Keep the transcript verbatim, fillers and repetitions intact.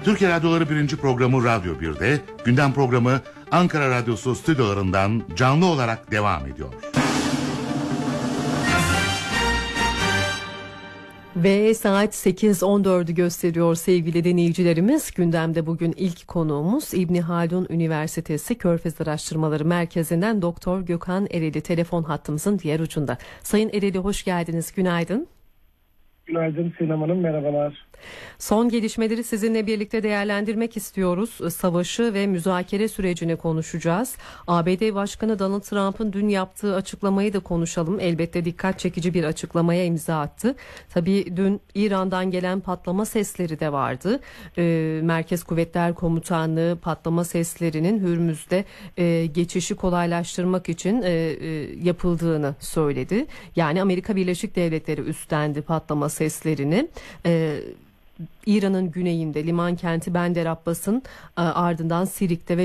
Türkiye Radyoları birinci programı Radyo bir'de, gündem programı Ankara Radyosu stüdyolarından canlı olarak devam ediyor. Ve saat sekiz on dördü gösteriyor sevgili dinleyicilerimiz. Gündemde bugün ilk konuğumuz İbni Haldun Üniversitesi Körfez Araştırmaları Merkezi'nden Doktor Gökhan Ereli telefon hattımızın diğer ucunda. Sayın Ereli hoş geldiniz, günaydın. Günaydın Sinem Hanım, merhabalar. Son gelişmeleri sizinle birlikte değerlendirmek istiyoruz. Savaşı ve müzakere sürecini konuşacağız. A B D Başkanı Donald Trump'ın dün yaptığı açıklamayı da konuşalım. Elbette dikkat çekici bir açıklamaya imza attı. Tabii dün İran'dan gelen patlama sesleri de vardı. Ee, Merkez Kuvvetler Komutanlığı patlama seslerinin Hürmüz'de e, geçişi kolaylaştırmak için e, e, yapıldığını söyledi. Yani Amerika Birleşik Devletleri üstlendi patlama seslerini. E, İran'ın güneyinde liman kenti Bender Abbas'ın ardından Sirik'te ve